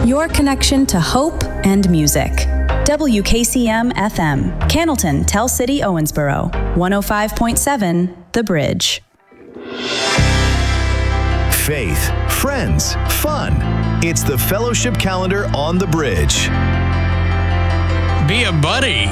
Your connection to hope and music. WKCM FM, Cannleton, Tell City, Owensboro, 105.7, The Bridge. Faith, friends, fun. It's the Fellowship Calendar on The Bridge. Be a buddy.